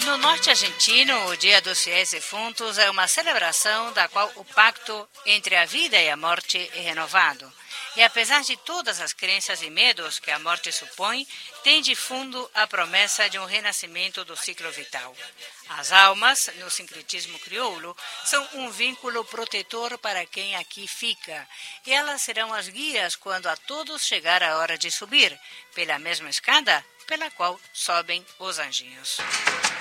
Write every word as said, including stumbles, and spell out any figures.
No norte argentino, o Dia dos Fiéis Difuntos é uma celebração da qual o pacto entre a vida e a morte é renovado. E apesar de todas as crenças e medos que a morte supõe, tem de fundo a promessa de um renascimento do ciclo vital. As almas, no sincretismo crioulo, são um vínculo protetor para quem aqui fica, e elas serão as guias quando a todos chegar a hora de subir, pela mesma escada pela qual sobem os anjinhos.